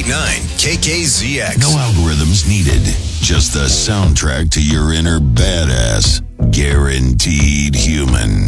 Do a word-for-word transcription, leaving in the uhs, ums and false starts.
point nine K K Z X. No algorithms needed. Just the soundtrack to your inner badass. Guaranteed human.